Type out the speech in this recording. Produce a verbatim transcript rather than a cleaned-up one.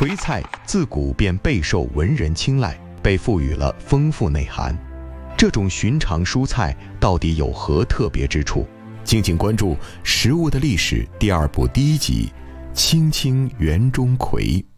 葵菜自古便备受文人青睐，被赋予了丰富内涵。这种寻常蔬菜到底有何特别之处？敬请关注《食物的历史》第二部第一集《青青园中葵》。